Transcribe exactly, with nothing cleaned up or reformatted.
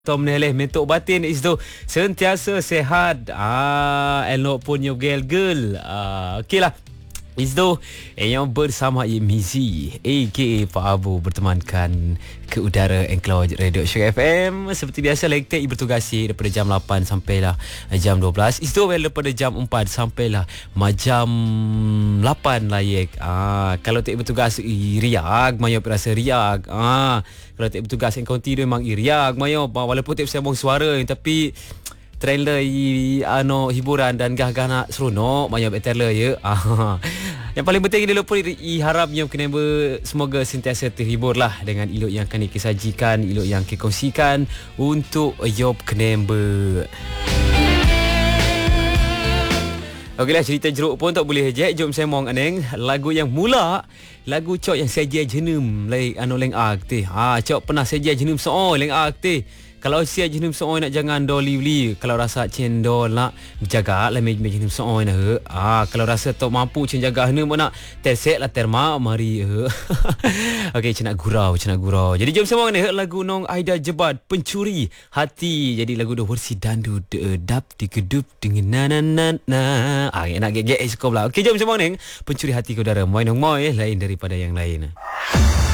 Tom Neleh mentok batin itu sentiasa sehat. Ah, elok punya gel-gel. Ah, okeylah. Itu yang bersama Mizi A K A Pak Abu bertemankan ke udara Enclave Radio Shock F M. Seperti biasa Lektek bertugasi daripada jam lapan sampailah jam dua belas. Itu well daripada jam empat sampailah jam lapan layek. Ah, kalau tak bertugas riak, mayo rasa riak. Ah, kalau tak bertugas yang konti dia memang riak, mayo walaupun tak sembang suara tapi trailer i, ano hiburan dan gah-gah nak seronok banyak trailer ya. Ah. Yang paling penting dia lupa i harapnya kena ber, semoga sentiasa terhibur lah dengan ilok yang akan disajikan, ilok yang dikongsikan untuk Yop Kenember. Okeylah, cerita jeruk pun tak boleh je. Jom semong aneng lagu yang mula lagu cok yang saja jenum lai anu leng ak teh. Ha cok pernah saja jenum so leng ak teh. Kalau sia jenum so nak jangan doli-li. Kalau rasa cendol nak jaga lah me jenum so nak he. Ah kalau rasa tak mampu cen jaga hene nak tesek lah terma mari he. Okey cenak gurau, cenak gurau. Jadi jom semong ni lagu nong Aida Jebat Pencuri Hati. Jadi lagu dah versi dandu dedap dikedup dengan na na na. Ah nak gek-gek sekolah. Okey jom semong ni Pencuri Hati Saudara. Moi nong moi lain daripada yang lain.